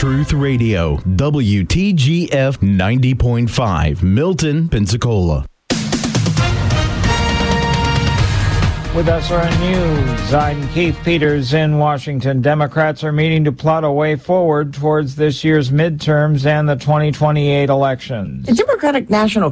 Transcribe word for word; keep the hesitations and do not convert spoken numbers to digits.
Truth Radio, W T G F ninety point five, Milton, Pensacola. With S R N News, I'm Keith Peters in Washington. Democrats are meeting to plot a way forward towards this year's midterms and the twenty twenty-eight elections. The Democratic National